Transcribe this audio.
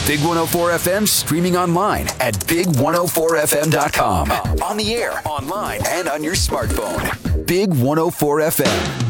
Big 104 FM streaming online at big104fm.com. On the air, online, and on your smartphone. Big 104 FM.